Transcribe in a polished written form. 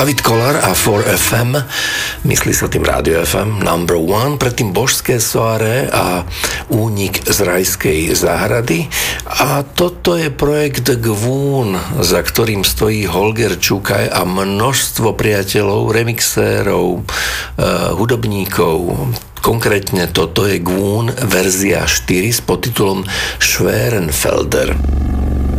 David Koller a 4FM, myslí sa tým Rádio FM, number one, predtým Božské soare a Únik z rajskej záhrady. A toto je projekt Gvún, za ktorým stojí Holger Čukaj a množstvo priateľov, remixérov, hudobníkov. Konkrétne toto je Gvún verzia 4 s podtitulom Schwerenfelder.